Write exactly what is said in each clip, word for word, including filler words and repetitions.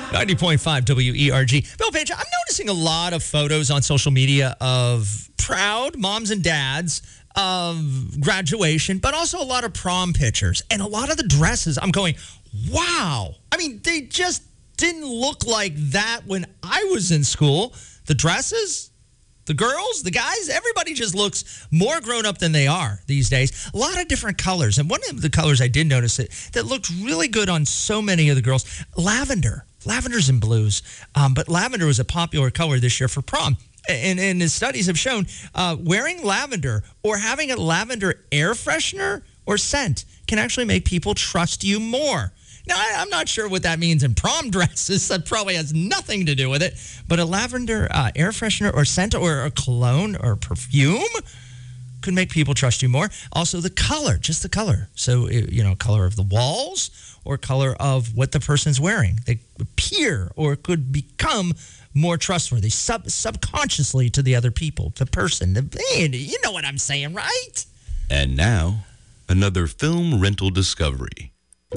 ninety point five W E R G. Bill Page, I'm noticing a lot of photos on social media of proud moms and dads of graduation, but also a lot of prom pictures. And a lot of the dresses, I'm going, wow. I mean, they just didn't look like that when I was in school. The dresses, the girls, the guys, everybody just looks more grown up than they are these days. A lot of different colors. And one of the colors I did notice that, that looked really good on so many of the girls, lavender. Lavenders and blues. Um, but lavender was a popular color this year for prom. And, and the studies have shown uh, wearing lavender or having a lavender air freshener or scent can actually make people trust you more. Now, I, I'm not sure what that means in prom dresses. That probably has nothing to do with it. But a lavender uh, air freshener or scent or a cologne or perfume could make people trust you more. Also, the color, just the color. So, you know, color of the walls or color of what the person's wearing. They appear or could become more trustworthy sub subconsciously to the other people, the person. The, you know what I'm saying, right? And now, another film rental discovery.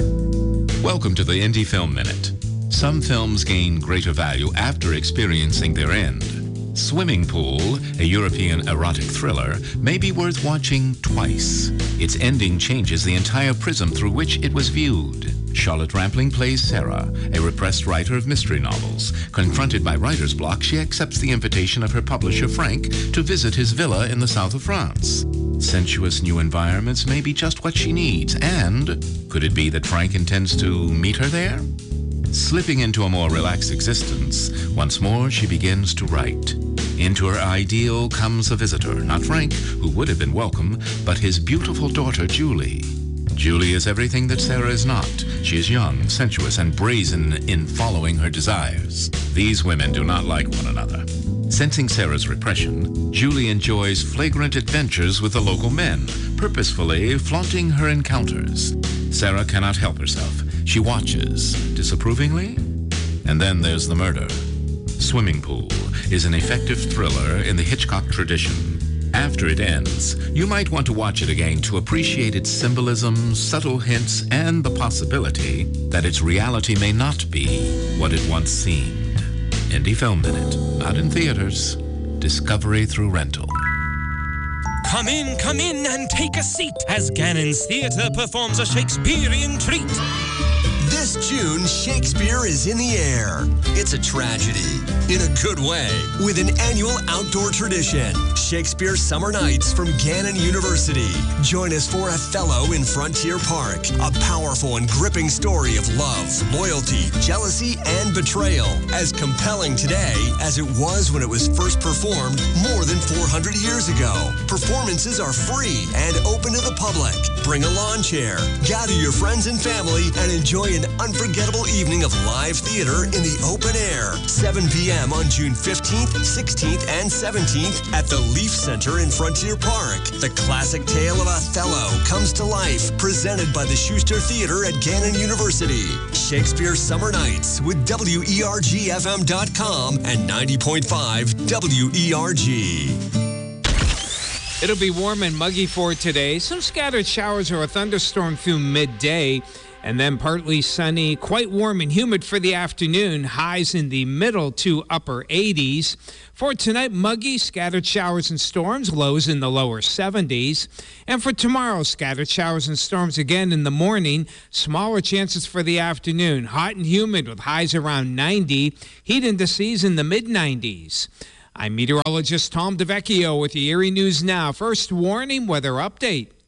Welcome to the Indie Film Minute. Some films gain greater value after experiencing their end. Swimming Pool, a European erotic thriller, may be worth watching twice. Its ending changes the entire prism through which it was viewed. Charlotte Rampling plays Sarah, a repressed writer of mystery novels. Confronted by writer's block, she accepts the invitation of her publisher, Frank, to visit his villa in the south of France. Sensuous new environments may be just what she needs, and could it be that Frank intends to meet her there? Slipping into a more relaxed existence, once more she begins to write. Into her ideal comes a visitor, not Frank, who would have been welcome, but his beautiful daughter, Julie. Julie is everything that Sarah is not. She is young, sensuous, and brazen in following her desires. These women do not like one another. Sensing Sarah's repression, Julie enjoys flagrant adventures with the local men, purposefully flaunting her encounters. Sarah cannot help herself. She watches, disapprovingly, and then there's the murder. Swimming Pool is an effective thriller in the Hitchcock tradition. After it ends, you might want to watch it again to appreciate its symbolism, subtle hints, and the possibility that its reality may not be what it once seemed. Indie Film Minute, not in theaters. Discovery through rental. Come in, come in, and take a seat as Gannon's Theatre performs a Shakespearean treat. This June, Shakespeare is in the air. It's a tragedy, in a good way, with an annual outdoor tradition. Shakespeare Summer Nights from Gannon University. Join us for Othello in Frontier Park, a powerful and gripping story of love, loyalty, jealousy, and betrayal. As compelling today as it was when it was first performed more than four hundred years ago. Performances are free and open to the public. Bring a lawn chair, gather your friends and family, and enjoy an unforgettable evening of live theater in the open air. seven p.m. on June fifteenth, sixteenth, and seventeenth at the Leaf Center in Frontier Park. The classic tale of Othello comes to life, presented by the Schuster Theater at Gannon University. Shakespeare Summer Nights with W E R G F M dot com and ninety point five W E R G. It'll be warm and muggy for today. Some scattered showers or a thunderstorm through midday. And then partly sunny, quite warm and humid for the afternoon. Highs in the middle to upper eighties. For tonight, muggy, scattered showers and storms, lows in the lower seventies. And for tomorrow, scattered showers and storms again in the morning. Smaller chances for the afternoon. Hot and humid with highs around ninety. Heat indices in the mid nineties. I'm meteorologist Tom DeVecchio with the Erie News Now. First warning, weather update.